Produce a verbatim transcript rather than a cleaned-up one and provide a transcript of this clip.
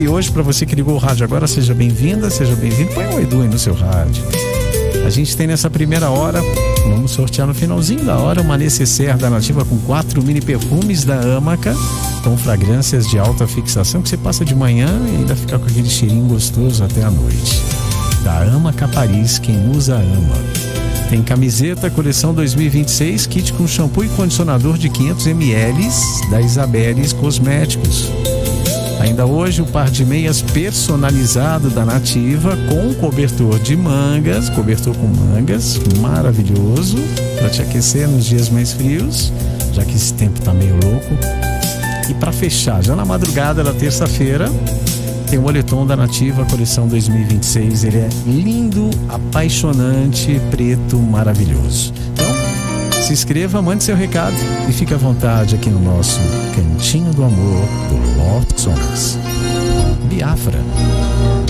E hoje, para você que ligou o rádio agora, seja bem-vinda, seja bem-vindo. Põe o Edu aí no seu rádio. A gente tem nessa primeira hora, vamos sortear no finalzinho da hora, uma necessaire da Nativa com quatro mini perfumes da Amaca, com fragrâncias de alta fixação, que você passa de manhã e ainda fica com aquele cheirinho gostoso até a noite. Da Amaca Paris, quem usa ama. Tem camiseta, coleção dois mil e vinte e seis, kit com shampoo e condicionador de quinhentos mililitros da Isabeles Cosméticos. Ainda hoje o par de meias personalizado da Nativa com cobertor de mangas, cobertor com mangas, maravilhoso, para te aquecer nos dias mais frios, já que esse tempo tá meio louco. E para fechar, já na madrugada da terça-feira, tem o moletom da Nativa, coleção dois mil e vinte e seis, ele é lindo, apaixonante, preto, maravilhoso. Então, se inscreva, mande seu recado e fique à vontade aqui no nosso Cantinho do Amor do Lord Songs. Biafra.